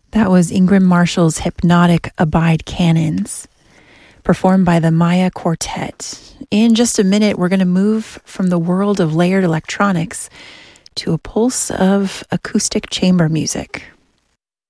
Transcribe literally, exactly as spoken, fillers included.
That was Ingram Marshall's hypnotic Abide Canons, performed by the Maya Quartet. In just a minute, we're going to move from the world of layered electronics to a pulse of acoustic chamber music.